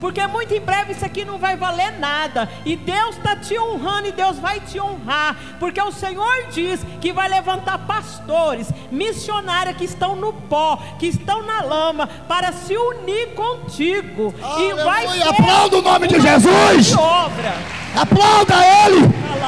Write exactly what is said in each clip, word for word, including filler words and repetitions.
Porque muito em breve isso aqui não vai valer nada. E Deus está te honrando e Deus vai te honrar. Porque o Senhor diz que vai levantar pastores, missionários que estão no pó, que estão na lama, para se unir contigo. Aleluia. E vai ser aplauda o nome de Jesus. Obra. Aplauda Ele.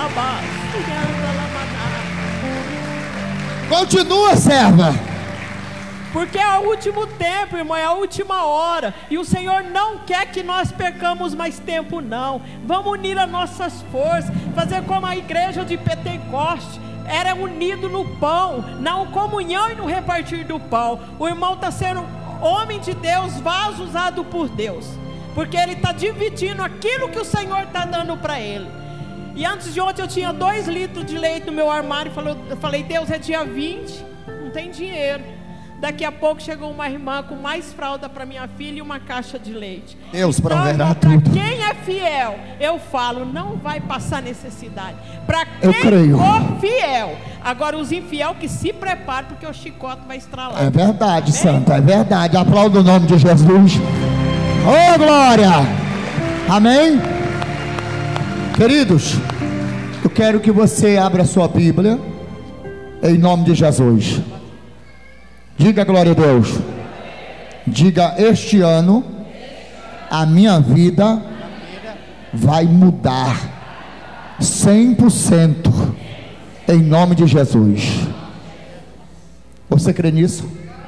Continua, serva. Porque é o último tempo, irmão, é a última hora. E o Senhor não quer que nós percamos mais tempo, não. Vamos unir as nossas forças, fazer como a igreja de Pentecoste era unido no pão, na comunhão e no repartir do pão. O irmão está sendo homem de Deus, vaso usado por Deus, porque ele está dividindo aquilo que o Senhor está dando para ele. E antes de ontem eu tinha dois litros de leite no meu armário. Eu falei, Deus, é dia vinte, não tem dinheiro. Daqui a pouco chegou uma irmã com mais fralda para minha filha e uma caixa de leite. Deus então, proverá tudo. Quem é fiel, eu falo, não vai passar necessidade. Para eu quem creio. for fiel. Agora os infiel que se preparem, porque o chicote vai estralar. É verdade, Amém? Santa, é verdade. Aplauda o nome de Jesus. Oh, glória. Amém. Queridos, eu quero que você abra a sua Bíblia, em nome de Jesus. Diga glória a Deus. Diga, este ano a minha vida vai mudar cem por cento em nome de Jesus. Você crê nisso?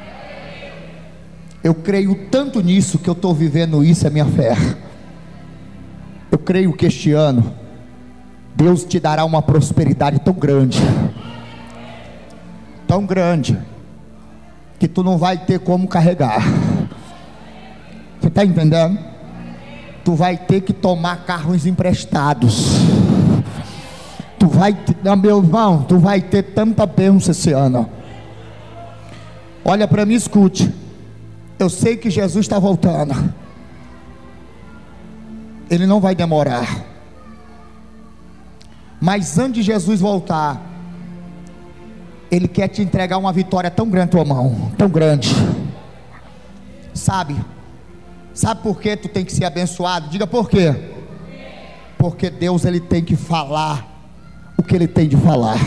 Eu creio tanto nisso que eu estou vivendo isso, é minha fé. Eu creio que este ano Deus te dará uma prosperidade tão grande, tão grande, que tu não vai ter como carregar. Você está entendendo? Tu vai ter que tomar carros emprestados. Tu vai, não, meu irmão, tu vai ter tanta bênção esse ano. Olha para mim, escute. Eu sei que Jesus está voltando. Ele não vai demorar. Mas antes de Jesus voltar, Ele quer te entregar uma vitória tão grande na tua mão, tão grande. Sabe? Sabe por que tu tem que ser abençoado? Diga por quê? Porque Deus, Ele tem que falar o que Ele tem de falar.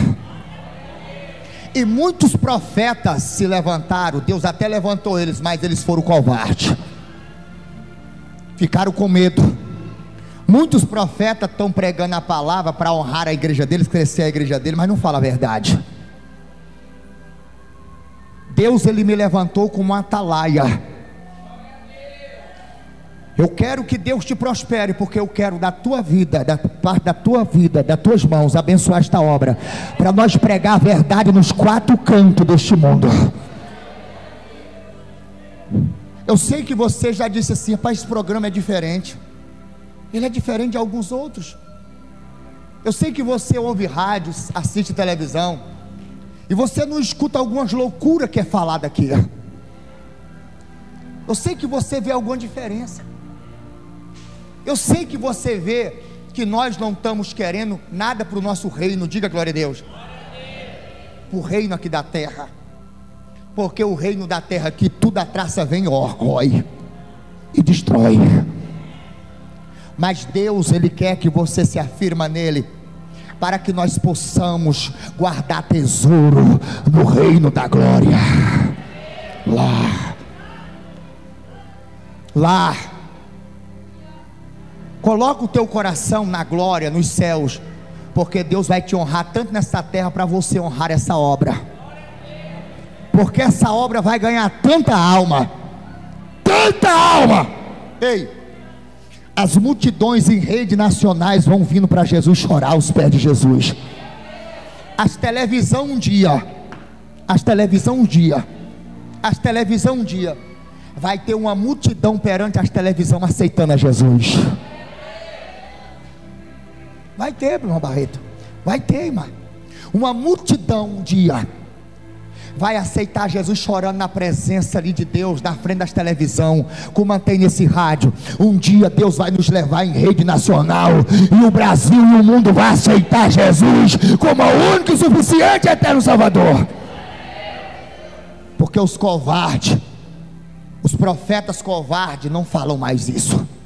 E muitos profetas se levantaram, Deus até levantou eles, mas eles foram covardes, ficaram com medo. Muitos profetas estão pregando a palavra para honrar a igreja deles, crescer a igreja deles, mas não fala a verdade. Deus, Ele me levantou como uma atalaia. Eu quero que Deus te prospere, porque eu quero da tua vida, da parte da tua vida, das tuas mãos, abençoar esta obra, para nós pregar a verdade nos quatro cantos deste mundo. Eu sei que você já disse assim, rapaz, esse programa é diferente. Ele é diferente de alguns outros. Eu sei que você ouve rádio, assiste televisão, e você não escuta algumas loucuras que é falada aqui. Eu sei que você vê alguma diferença. Eu sei que você vê que nós não estamos querendo nada para o nosso reino. Diga glória a Deus. Para o reino aqui da terra. Porque o reino da terra aqui, tudo a traça vem, ó, rói e destrói. Mas Deus, Ele quer que você se afirma nele, para que nós possamos guardar tesouro no reino da glória. Lá, lá, coloca o teu coração na glória, nos céus, porque Deus vai te honrar tanto nessa terra, para você honrar essa obra, porque essa obra vai ganhar tanta alma, tanta alma. Ei, as multidões em redes nacionais vão vindo para Jesus chorar aos pés de Jesus. As televisão um dia, as televisão um dia, as televisão um dia, vai ter uma multidão perante as televisão aceitando a Jesus. Vai ter, irmão Barreto, vai ter, irmão. Uma multidão um dia vai aceitar Jesus chorando na presença ali de Deus, na frente das televisão, como tem nesse rádio. Um dia Deus vai nos levar em rede nacional, e o Brasil e o mundo vai aceitar Jesus como o único e suficiente e eterno Salvador. Porque os covardes, os profetas covardes não falam mais isso.